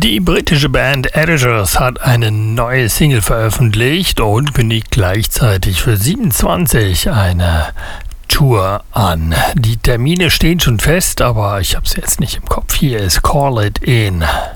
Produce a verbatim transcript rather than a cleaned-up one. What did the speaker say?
Die britische Band Editors hat eine neue Single veröffentlicht und kündigt gleichzeitig für siebenundzwanzig eine Tour an. Die Termine stehen schon fest, aber ich habe es jetzt nicht im Kopf. Hier ist Call It In.